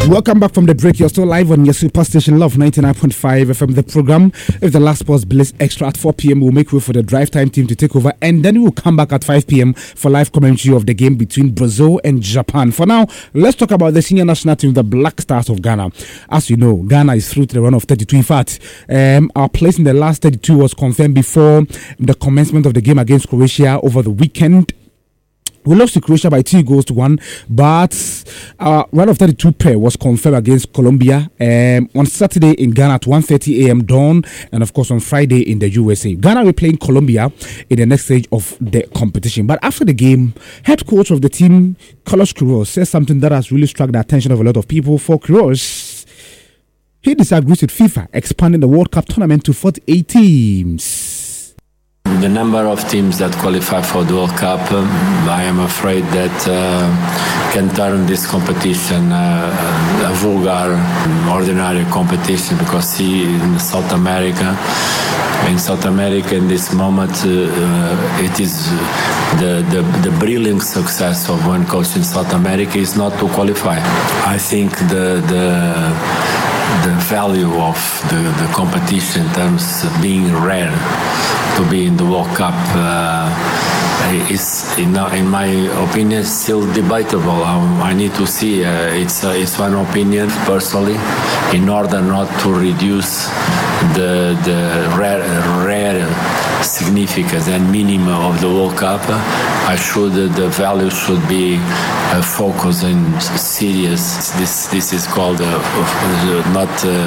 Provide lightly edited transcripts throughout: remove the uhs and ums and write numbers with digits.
Welcome back from the break. You're still live on your superstation Love 99.5 FM. The program, if the last sports bliss extra at 4 p.m., we'll make way for the drive time team to take over, and then we will come back at 5 p.m. for live commentary of the game between Brazil and Japan. For now, let's talk about the senior national team, the Black Stars of Ghana. As you know, Ghana is through to the run of 32. In fact, our place in the last 32 was confirmed before the commencement of the game against Croatia over the weekend. We lost to Croatia by 2-1, but our run of 32 pair was confirmed against Colombia on Saturday in Ghana at 1:30 a.m. dawn, and of course on Friday in the USA. Ghana will play in Colombia in the next stage of the competition. But after the game, head coach of the team, Carlos Queiroz, says something that has really struck the attention of a lot of people. For Queiroz, he disagrees with FIFA expanding the World Cup tournament to 48 teams. The number of teams that qualify for the World Cup, I am afraid that can turn this competition a vulgar, ordinary competition, because see in South America in this moment it is the brilliant success of one coach in South America is not to qualify. I think the value of the competition in terms of being rare to be in the World Cup is, in my opinion, still debatable. I need to see. It's one opinion personally. In order not to reduce the rare significance and minimum of the World Cup, the value should be focused and serious. This is called not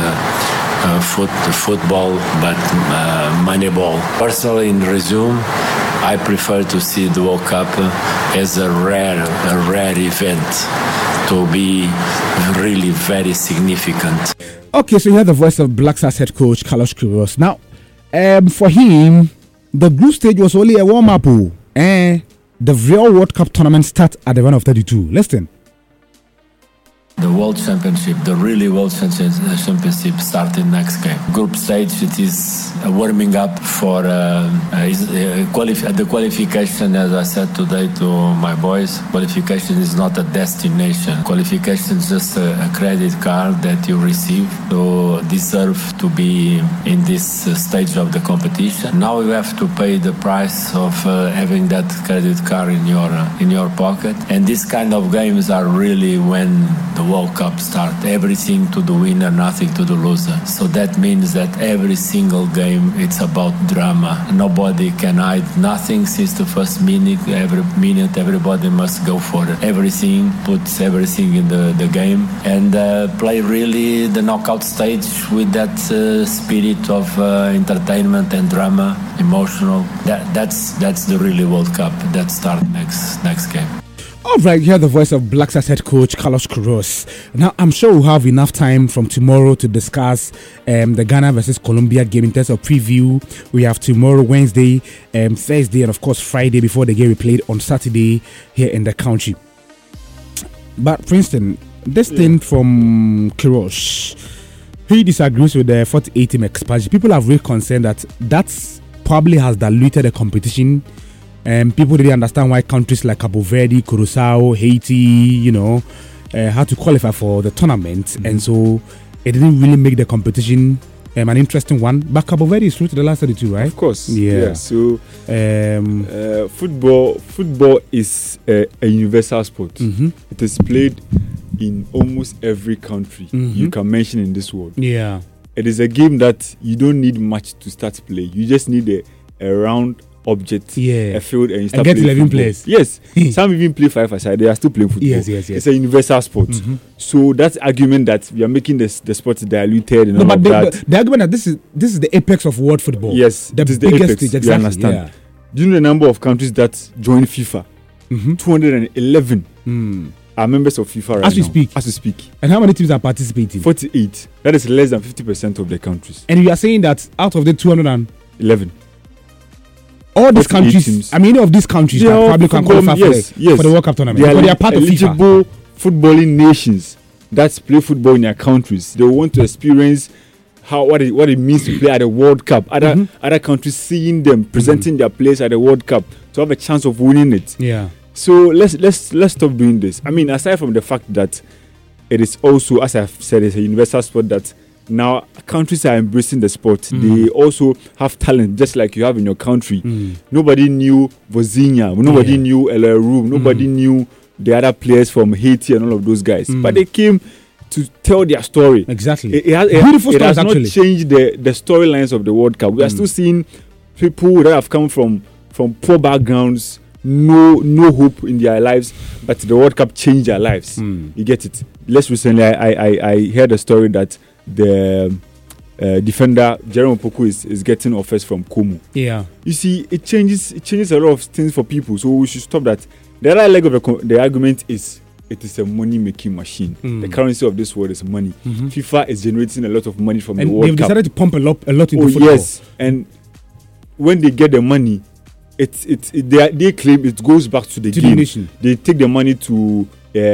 football, but moneyball. Personally, in resume, I prefer to see the World Cup as a rare event, to be really very significant. Okay, so you heard the voice of Black Stars head coach Carlos Queiroz. Now, for him, the group stage was only a warm-up. The real World Cup tournament starts at the run of 32. Listen. The World Championship, the really World Championship starting next game. Group stage, it is warming up for the qualification. As I said today to my boys, qualification is not a destination. Qualification is just a credit card that you receive to deserve to be in this stage of the competition. Now you have to pay the price of having that credit card in your pocket. And these kind of games are really when the World Cup start. Everything to the winner, nothing to the loser. So that means that every single game, it's about drama. Nobody can hide nothing since the first minute. Every minute, everybody must go for everything, puts everything in the game, and play really the knockout stage with that spirit of entertainment and drama, emotional. That's the really World Cup. That starts next game. All right, you hear the voice of Black Stars head coach Carlos Queiroz. Now, I'm sure we'll have enough time from tomorrow to discuss the Ghana versus Colombia game in terms of preview. We have tomorrow, Wednesday, Thursday, and of course Friday before the game we played on Saturday here in the country. But Princeton, this thing from Queiroz, he disagrees with the 48 team expansion. People are really concerned that probably has diluted the competition. People didn't understand why countries like Cabo Verde, Curacao, Haiti, had to qualify for the tournament. Mm-hmm. And so it didn't really make the competition an interesting one. But Cabo Verde is through to the last 32, right? Of course. Yeah. So football is a universal sport. Mm-hmm. It is played in almost every country you can mention in this world. Yeah. It is a game that you don't need much to start play. You just need a round object, a field, and you start get 11 football. players. Yes. Some even play 5-a-side. They are still playing football. Yes. It's a universal sport. Mm-hmm. So that's argument that we are making the sport diluted and all of that. The argument that this is the apex of world football. Yes, the biggest apex. Exactly. You understand? Yeah. Do you know the number of countries that join FIFA? 211 are members of FIFA right now. As we speak. And how many teams are participating? 48. That is less than 50% of the countries. And you are saying that out of the 211, all these countries, teams. Any of these countries that probably can qualify for the World Cup tournament. They are part of eligible FIFA. Footballing nations that play football in their countries. They want to experience what it means to play at the World Cup. Other countries seeing them presenting their players at the World Cup to have a chance of winning it. Yeah. So let's stop doing this. I mean, aside from the fact that it is also, as I've said, it's a universal sport that now countries are embracing the sport. They also have talent, just like you have in your country. Nobody knew Vozinha, nobody knew El Room, nobody knew the other players from Haiti and all of those guys. But they came to tell their story. Exactly. Beautiful stories, it has actually. not changed the storylines of the World Cup. We are still seeing people that have come from poor backgrounds, no hope in their lives, but the World Cup changed their lives. You get it. Less recently, I heard a story that the defender Jerome Opoku is getting offers from Como. Yeah. You see, it changes a lot of things for people. So we should stop that. The other leg of the argument is it is a money-making machine. The currency of this world is money. FIFA is generating a lot of money from the World Cup. And they've decided to pump a lot into football. Yes, and when they get the money, they claim it goes back to the game. The nation. They take the money to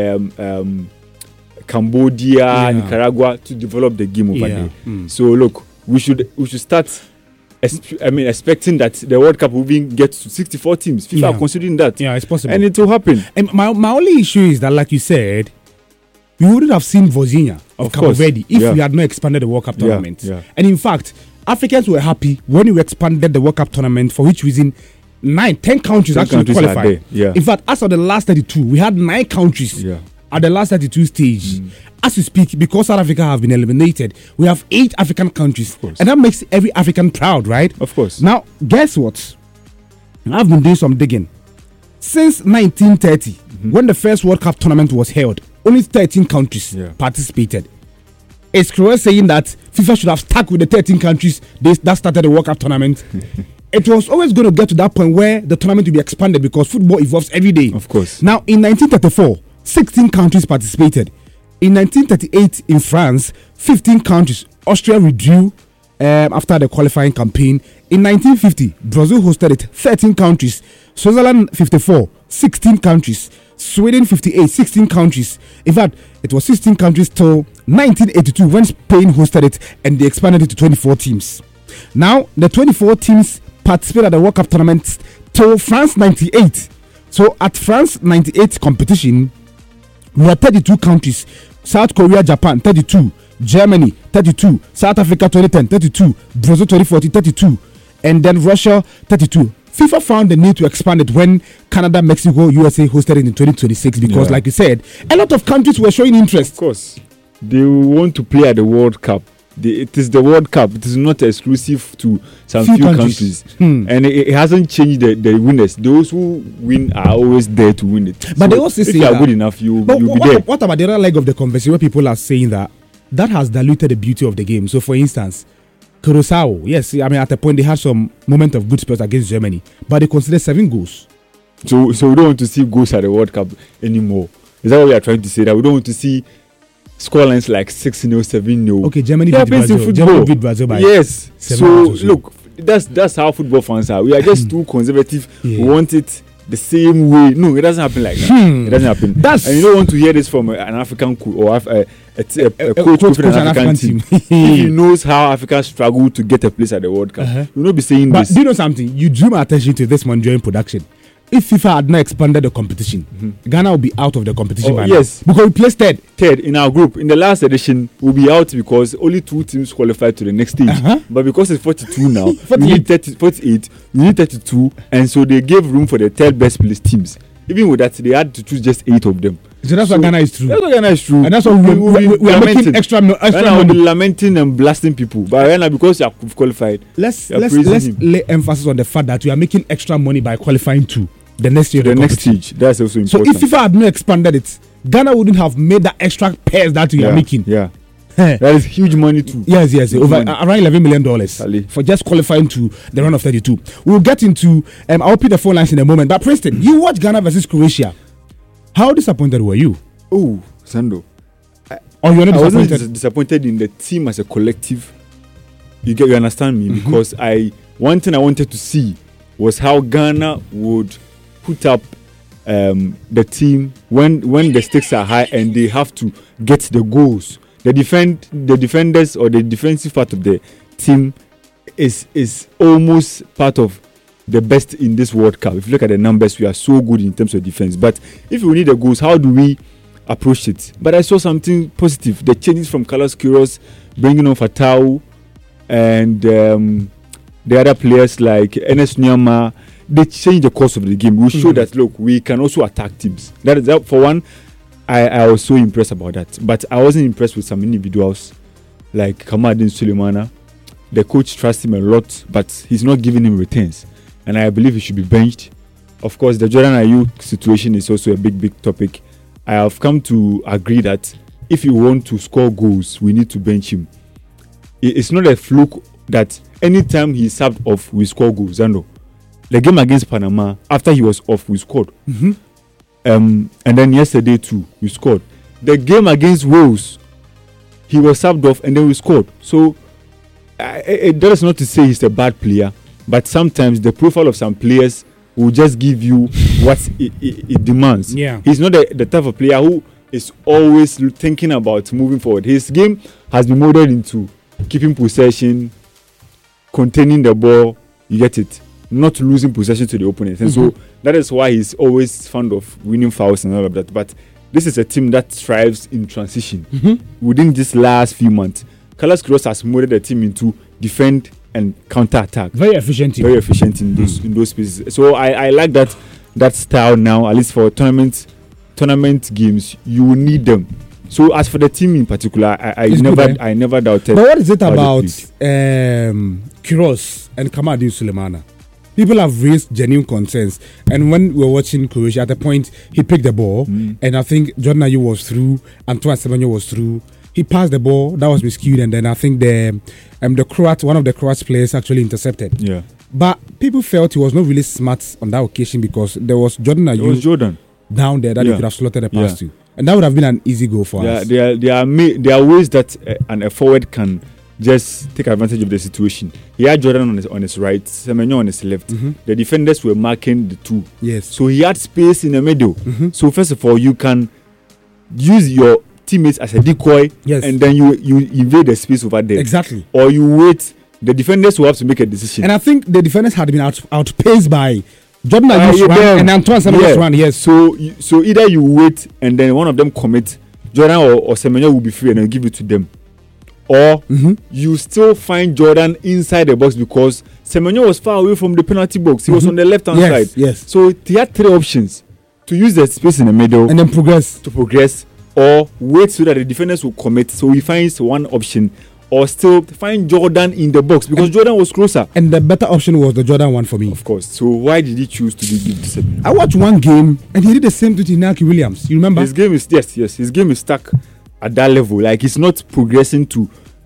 Cambodia, Nicaragua to develop the game over there. So look, we should start. Expecting that the World Cup will even get to 64 teams. FIFA are considering that. Yeah, it's possible. And it will happen. And my only issue is that, like you said, we wouldn't have seen Vozinha of Cabo Verde if we had not expanded the World Cup tournament. And in fact, Africans were happy when we expanded the World Cup tournament, for which reason 10 countries actually qualified. In fact, as of the last 32, we had 9 countries at the last 32 stage. As we speak, because South Africa have been eliminated, we have 8 African countries. And that makes every African proud, right? Of course. Now, guess what? I've been doing some digging. Since 1930, when the first World Cup tournament was held, only 13 countries participated. It's correct saying that FIFA should have stuck with the 13 countries that started the World Cup tournament. It was always going to get to that point where the tournament will be expanded because football evolves every day. Of course. Now, in 1934, 16 countries participated. In 1938, in France, 15 countries. Austria withdrew after the qualifying campaign. In 1950, Brazil hosted it, 13 countries. Switzerland, 54, 16 countries. Sweden, 58, 16 countries. In fact, it was 16 countries till 1982 when Spain hosted it and they expanded it to 24 teams. Now, the 24 teams participated at the World Cup tournament till France 98. So, at France 98 competition, we had 32 countries. South Korea, Japan, 32. Germany, 32. South Africa, 2010, 32. Brazil, 2014, 32. And then Russia, 32. FIFA found the need to expand it when Canada, Mexico, USA hosted it in 2026 because, like you said, a lot of countries were showing interest. Of course. They want to play at the World Cup. It is the World Cup. It is not exclusive to some few countries. And it hasn't changed the winners. Those who win are always there to win it. But so they also say if you are good enough, you'll be there. What about the other leg of the conversation where people are saying that has diluted the beauty of the game? So, for instance, Curaçao, yes, I mean, at a point they had some moment of good spells against Germany, but they considered 7 goals. So we don't want to see goals at the World Cup anymore. Is that what we are trying to say? That we don't want to see scorelines like 6-0, 7-0. Okay, Germany beat Brazil. Germany beat Brazil by yes. So look, that's how football fans are. We are just too conservative. We want it the same way. No, it doesn't happen like that. It doesn't happen. And you don't want to hear this from an African coach or a coach coaching an African team. If he knows how Africa struggle to get a place at the World Cup, you will not be saying this. But do you know something? You drew my attention to this one during production. If FIFA had not expanded the competition, Ghana would be out of the competition by now. Yes. Because we placed third in our group. In the last edition, we'll be out because only 2 teams qualified to the next stage. But because it's 42 now, we need 48, we need 32, and so they gave room for the 3rd best placed teams. Even with that, they had to choose just 8 of them. So that's what Ghana is true. That's what Ghana is true. And that's what we are making extra money. We'll be lamenting and blasting people. But right now, because you have qualified, let's lay emphasis on the fact that we are making extra money by qualifying to the next stage. The next stage. That's also important. So if FIFA had not expanded it, Ghana wouldn't have made that extra pairs that we are making. Yeah. That is huge money too. Yes. Over around $11 million for just qualifying to the round of 32. We'll get into I'll open the phone lines in a moment. But Preston, you watch Ghana versus Croatia. How disappointed were you? Oh, Sando. You're not disappointed? I wasn't disappointed in the team as a collective. You understand me? Because one thing I wanted to see was how Ghana would put up the team when the stakes are high and they have to get the goals. The defenders or the defensive part of the team is almost part of the best in this World Cup. If you look at the numbers, we are so good in terms of defense. But if we need the goals, how do we approached it. But I saw something positive. The changes from Carlos Queiroz, bringing on Fatau, and the other players like Enes Nyama, they changed the course of the game. We showed that, look, we can also attack teams. That is that for one. I was so impressed about that. But I wasn't impressed with some individuals like Kamaldeen Sulemana. The coach trusts him a lot, but he's not giving him returns. And I believe he should be benched. Of course, the Jordan Ayew situation is also a big topic. I have come to agree that if you want to score goals, we need to bench him. It's not a fluke that anytime he's subbed off, we score goals. No. The game against Panama, after he was off, we scored. And then yesterday too, we scored. The game against Wales, he was subbed off and then we scored. So that is not to say he's a bad player, but sometimes the profile of some players will just give you what it demands. Yeah. He's not the type of player who is always thinking about moving forward. His game has been molded into keeping possession, containing the ball, you get it, not losing possession to the opponent. And so that is why he's always fond of winning fouls and all of that. But this is a team that thrives in transition. Within this last few months, Carlos Queiroz has molded the team into defend and counter-attack. Very efficient team. Very efficient in those spaces. So I like that style now, at least for tournament games, you will need them. So as for the team in particular, I never doubted. But what is it about Queiroz and Kamaldeen Sulemana? People have raised genuine concerns, and when we were watching Croatia, at the point he picked the ball, and I think Jordan Ayew was through, Antoine Semenyo was through. He passed the ball, that was miscued, and then I think the Croat, one of the Croats players, actually intercepted. Yeah. But people felt he was not really smart on that occasion because there was Jordan Ayew down there that he could have slotted a pass to, and that would have been an easy goal for us. There are ways that a forward can just take advantage of the situation. He had Jordan on his right, Semenyo on his left. The defenders were marking the two. Yes. So he had space in the middle. So first of all, you can use your teammates as a decoy, and then you invade the space over there. Exactly. Or you wait. The defenders will have to make a decision. And I think the defenders had been outpaced by Jordan Ayew and Antoine Semenyo's run. Yes. So either you wait and then one of them commit, Jordan or Semenyo will be free and they'll give it to them. Or you still find Jordan inside the box because Semenyo was far away from the penalty box. He was on the left-hand side. Yes. So he had three options: to use the space in the middle and then progress, or wait so that the defenders will commit. So he finds one option, or still find Jordan in the box because Jordan was closer. And the better option was the Jordan one for me. Of course. So why did he choose to give to Semenyo? I watched one game and he did the same to Inaki Williams. You remember? His game is his game is stuck at that level. Like he's not progressing to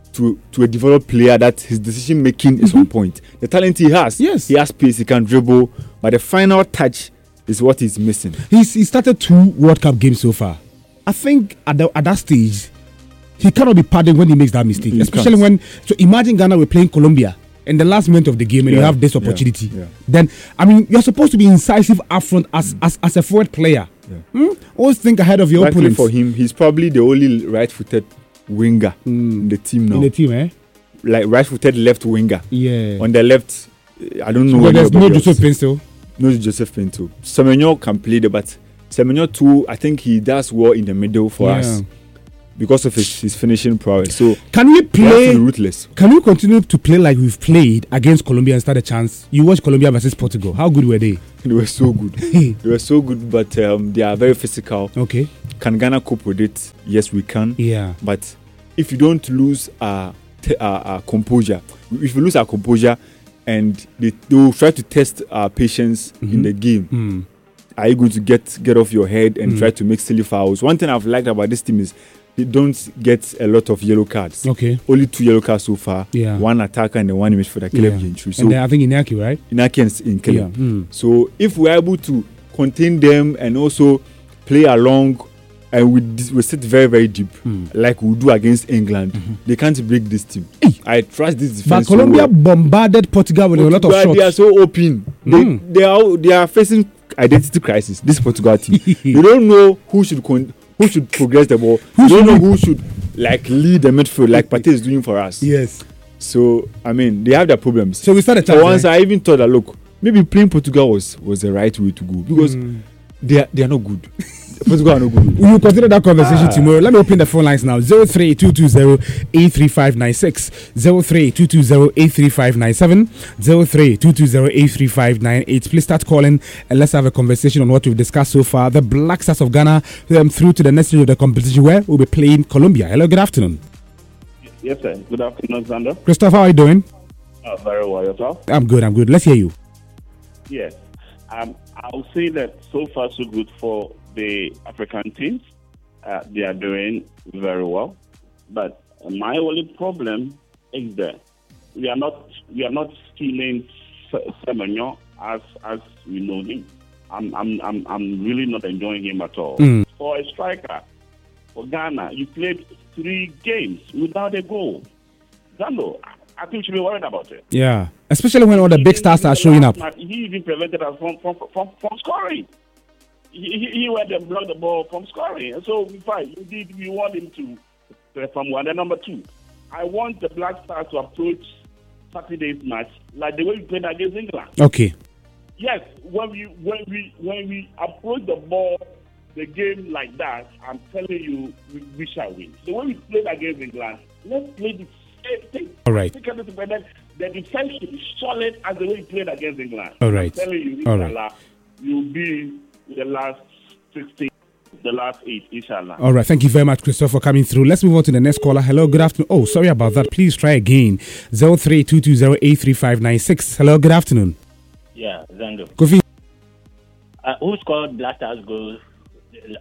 a developed player that his decision making is on point. The talent he has, he has pace, he can dribble, but the final touch is what he's missing. He started 2 World Cup games so far. I think at that stage, he cannot be pardoned when he makes that mistake. Especially when, so imagine Ghana were playing Colombia in the last minute of the game and you have this opportunity. Then, I mean, you're supposed to be incisive up front as a forward player. Always think ahead of your opponents. For him, he's probably the only right-footed winger in the team now. In the team, Like right-footed left winger. Yeah. On the left, I don't know. So there's no Joseph Pinto. No Joseph Pinto. Semenyo can play there, but Semenyo too, I think he does well in the middle for us because of his finishing prowess. So can we play ruthless? Can we continue to play like we've played against Colombia and start a chance? You watch Colombia versus Portugal. How good were they? They were so good. They were so good, but they are very physical. Okay. Can Ghana cope with it? Yes, we can. Yeah. But if you don't lose our composure, if you lose our composure, and they will try to test our patience in the game, are you going to get off your head and try to make silly fouls? One thing I've liked about this team is they don't get a lot of yellow cards. Okay. Only 2 yellow cards so far. Yeah. 1 attacker and 1 midfielder, Caleb Gentry. So and then I think Inaki, right? Inaki and Caleb. So if we're able to contain them and also play along and we sit very, very deep, like we do against England, they can't break this team. I trust this defense. But Colombia bombarded Portugal with a lot of shots. They are so open. They are facing identity crisis. This Portugal team. They don't know who should progress the ball. They don't know who should lead the midfield like Partey is doing for us. Yes. So I mean, they have their problems. So we started. For once, I even thought that maybe playing Portugal was the right way to go because They are not good. Portugal are not good. We will continue that conversation tomorrow. Let me open the phone lines now. 03220-83596, 03220-83597, 03220-83598. Please start calling and let's have a conversation on what we've discussed so far. The Black Stars of Ghana through to the next stage of the competition where we'll be playing Colombia. Hello, good afternoon. Yes, sir. Good afternoon, Xander. Christopher, how are you doing? Very well, yourself? I'm good. Let's hear you. Yes. I'll say that so far so good for the African teams. They are doing very well. But my only problem is that we are not stealing Semenyo as we know him. I'm really not enjoying him at all. For a striker, for Ghana, you played 3 games without a goal. Zando, I think you should be worried about it. Yeah, especially when all the big stars are showing up. He even prevented us from scoring. He went and blocked the ball from scoring. And so, fine, indeed, we want him to perform one. And number 2, I want the Black Stars to approach Saturday's match like the way we played against England. Okay. Yes, when we approach the ball, the game like that, I'm telling you, we shall win. The way we played against England, let's play the same thing. All right. The defense should be solid as the way we played against England. All right. I'm telling you, All inshallah, you'll be the last 16, the last 8, inshallah. All right. Thank you very much, Christopher, for coming through. Let's move on to the next caller. Hello, good afternoon. Oh, sorry about that. Please try again. 03220-83596. Hello, good afternoon. Yeah, Zando. Kofi. Who scored Black Stars goal? Is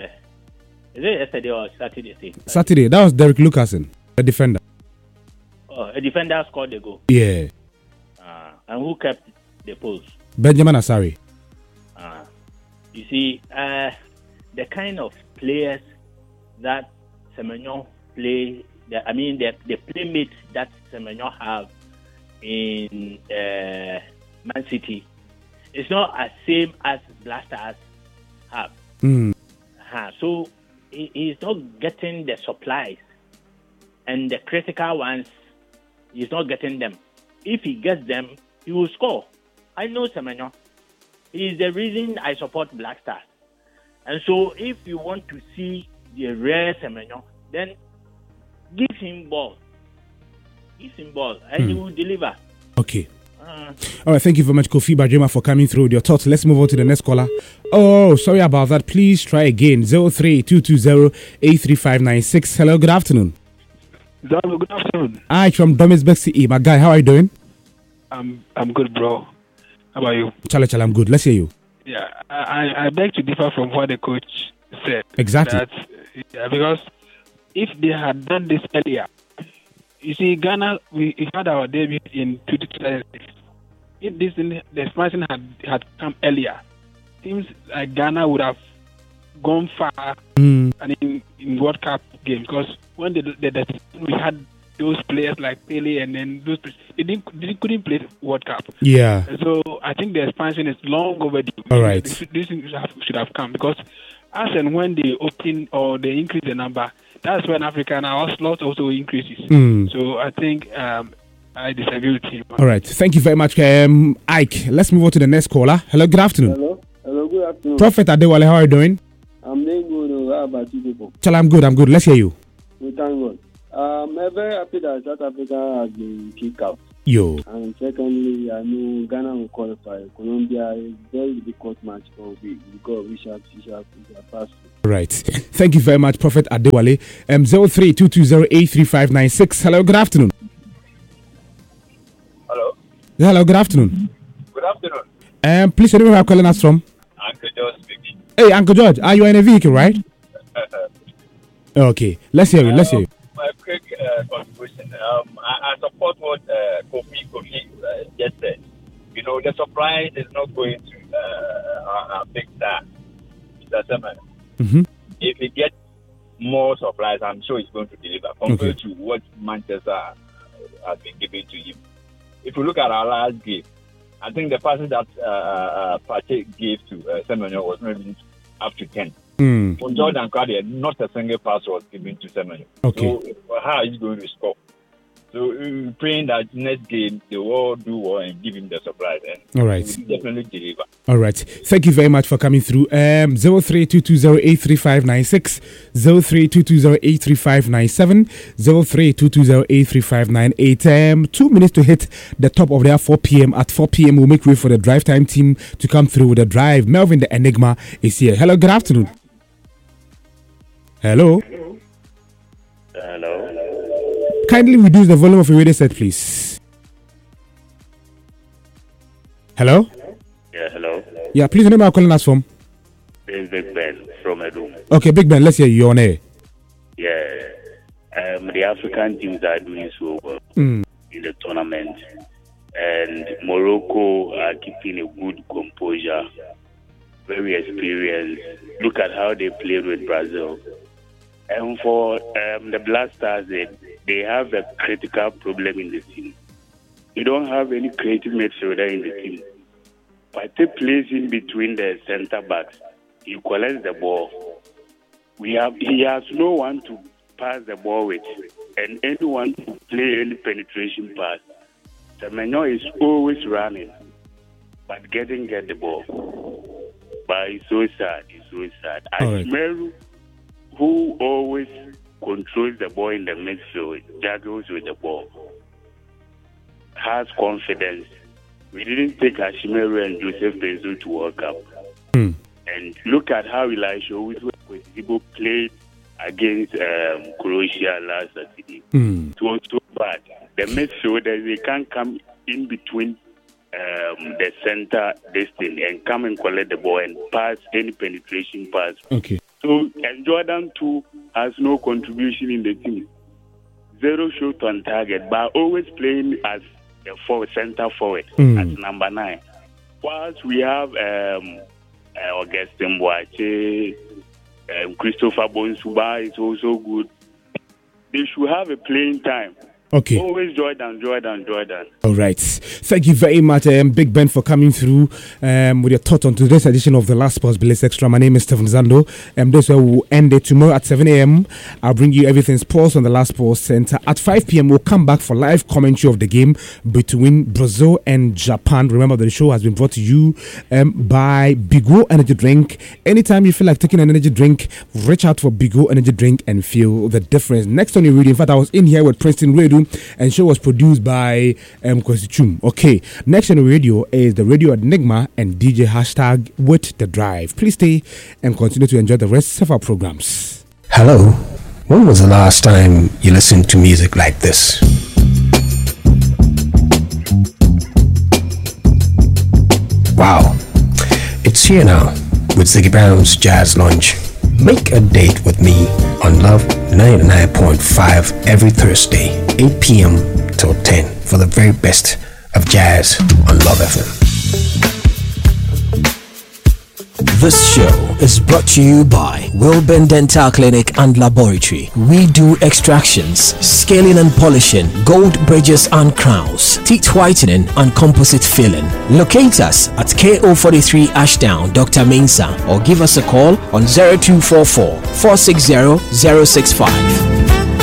it yesterday or Saturday? Saturday. That was Derek Lucasen, a defender. Oh, a defender scored the goal. Yeah. And who kept the post? Benjamin Asari. You see, the kind of players that Semenyo play, the playmates that Semenyo have in Man City, it's not as same as Black Stars have. So he's not getting the supplies, and the critical ones, he's not getting them. If he gets them, he will score. I know Semenyo. He is the reason I support Black Stars. And so if you want to see the rare Semenyo, then give him ball. And he will deliver. Okay. All right, thank you very much, Kofi Bajema, for coming through with your thoughts. Let's move on to the next caller. Oh, sorry about that. Please try again. 03220-83596. Hello, good afternoon. Good afternoon. Hi, from Domisbeck CE. My guy, how are you doing? I'm good, bro. How about you? Chala, I'm good. Let's hear you. Yeah, I beg to differ from what the coach said. Exactly. Because if they had done this earlier, you see, Ghana, we had our debut in 2006. If the expansion had come earlier, seems like Ghana would have gone far in World Cup games. Because when we had those players like Pele and then those they couldn't play World Cup. Yeah. So I think the expansion is long overdue. All right. This should have come because as and when they open or they increase the number, that's when African slot also increases. So I think I disagree with him. All right. Thank you very much, Ike. Let's move on to the next caller. Hello, good afternoon. Hello, good afternoon. Prophet Adewale, how are you doing? I'm doing good. How about you people? Chala, I'm good. Let's hear you. We thank God. I'm very happy that South Africa has been kicked out. Yo. And secondly, I know Ghana will qualify. Colombia is very difficult match for because we shall pass. Right. Thank you very much, Prophet Adewale. 03220-83596. Hello, good afternoon. Hello. Hello, good afternoon. Good afternoon. Please, where are you calling us from? Uncle George speaking. Hey, Uncle George, are you in a vehicle, right? Okay, let's hear you. My quick contribution. I support what Kofi just said. You know, the surprise is not going to a big star. Mr. Semen. If he gets more supplies, I'm sure he's going to deliver compared to what Manchester has been given to him. If you look at our last game, I think the passes that Pache gave to Semenyo was maybe up to 10. For Jordan Cardier, not a single pass was given to Semenyo. Okay. So how are you going to score? So we're praying that next game they will all do well and give him the surprise. And all right. He will definitely deliver. All right. Thank you very much for coming through. 0322083596, 0322083597, 0322083598. 2 minutes to hit the top of the 4 p.m. At 4 p.m. we'll make way for the drive time team to come through with the drive. Melvin the Enigma is here. Hello, good afternoon. Hello. Hello. Kindly reduce the volume of your radio set, please. Hello? Yeah, hello. Yeah, please, name calling us from? This is Big Ben from Edu. Okay, Big Ben, let's hear you on air. Yeah. The African teams are doing so well in the tournament. And Morocco are keeping a good composure. Very experienced. Look at how they played with Brazil. And for the Black Stars, they have a critical problem in the team. You don't have any creative midfielder in the team. But they place in between the center backs. He collects the ball. He has no one to pass the ball with, and anyone to play any penetration pass. Semenyo is always running, but get the ball. But it's so sad. Ashmeru, who always controls the ball in the midfield, juggles with the ball, has confidence. We didn't take Ashmeru and Joseph Benzo to World Cup. And look at how Elisha Owusu played against Croatia last Saturday. It was so bad. The midfielders, they can't come in between the center distance and come and collect the ball and pass any penetration pass. Okay. So, and Jordan too has no contribution in the team. 0 shot on target, but always playing as a center forward, as number 9. Whilst we have Augustin Boache, Christopher Bonsuba is also good. They should have a playing time. Okay. Always Jordan. All right. Thank you very much, Big Ben, for coming through with your thoughts on today's edition of the Last Sports Bliss Extra. My name is Stephen Zando. This will end it tomorrow at 7 a.m. I'll bring you everything sports on the Last Sports Center. At 5 p.m., we'll come back for live commentary of the game between Brazil and Japan. Remember that the show has been brought to you by Bigo Energy Drink. Anytime you feel like taking an energy drink, reach out for Bigo Energy Drink and feel the difference. Next on your radio, in fact, I was in here with Princeton Radio, and show was produced by Kwesi Chum. Okay, next on the radio is the Radio Enigma and DJ Hashtag with the Drive. Please stay and continue to enjoy the rest of our programs. Hello, when was the last time you listened to music like this? Wow, it's here now with Ziggy Brown's Jazz Lunch. Make a date with me on Love 99.5 every Thursday, 8 p.m. till 10 for the very best of jazz on Love FM. This show is brought to you by Wilburn Dental Clinic and Laboratory. We do extractions, scaling and polishing, gold bridges and crowns, teeth whitening and composite filling. Locate us at KO43 Ashdown, Dr. Mensa, or give us a call on 0244 460 065.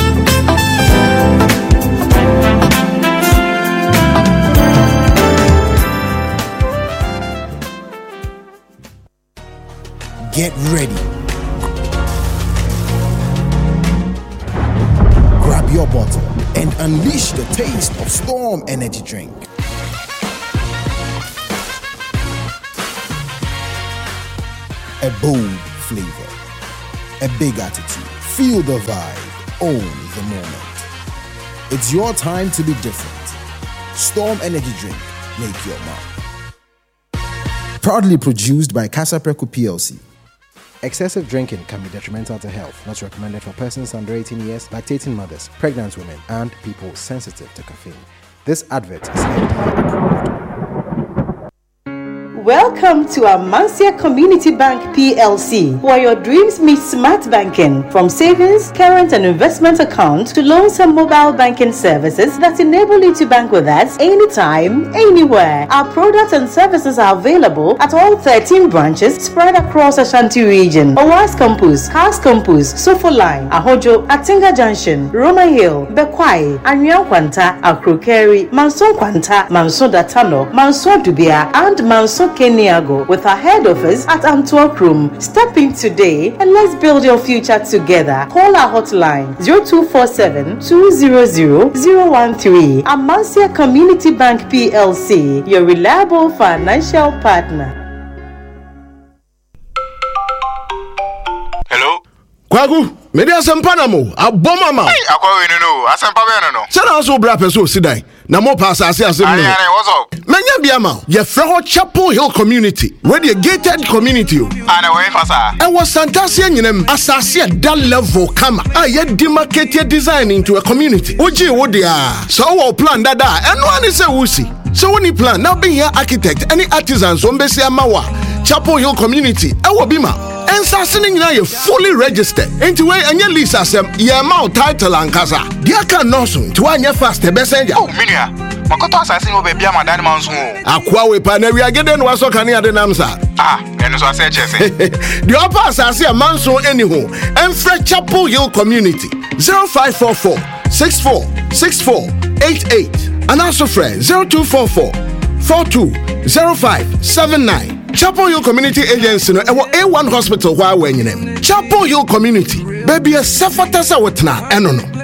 Get ready. Grab your bottle and unleash the taste of Storm Energy Drink. A bold flavor, a big attitude. Feel the vibe, own the moment. It's your time to be different. Storm Energy Drink, make your mark. Proudly produced by Casapreco PLC. Excessive drinking can be detrimental to health. Not recommended for persons under 18 years, lactating mothers, pregnant women, and people sensitive to caffeine. This advert is FDA approved. Welcome to Amansia Community Bank PLC, where your dreams meet smart banking. From savings, current and investment accounts to loans and mobile banking services that enable you to bank with us anytime, anywhere. Our products and services are available at all 13 branches spread across Ashanti region. Owas Campus, Cars Campus, Sofo Line, Ahojo, Atinga Junction, Roma Hill, Bekwai, Anyan Kwanta, Akrokeri, Manson Kwanta, Manson Datano, Manson Dubia, and Manson Keniago, with our head office at Antwerp Room. Step in today and let's build your future together. Call our hotline 0247-200-013. Amansia Community Bank PLC, your reliable financial partner. Hello? Kwagu, mede asempa na mo, aboma ma. Hey, akwa we no, asempa be no. Se na so bra peso sidai. Na mo pass asem no. Aye, what's up? Menya bia ma. Ye freho Chapel Hill community. Where the gated community. Ana we fasa. E was Santasia nyinem asase that level kama. Ye demarcated design into a community. Oji wo dia. So wo plan dada. Eno ani se wusi. So when you plan, now be here architect, any artisans on Bessia Mawa, Chapel Hill community, Ewo Bima, and Sassing now you fully registered. Into way and your lease as ye mount title and casa. Dear can no soon to one year fast the best. Oh, Minia, Makoto assassin will be Biama Dan Mansu. Aqua we paneria again was so can you the Namsa? Ah, and so I said, the upper assassin Manso anyhow, and Fred Chapel Hill community 0544 64 64 88. And also friend 0244 420579. Chapel Hill Community Agency no A1 Hospital where we name. Chapel Hill Community. Baby a safata sa wetna eno no.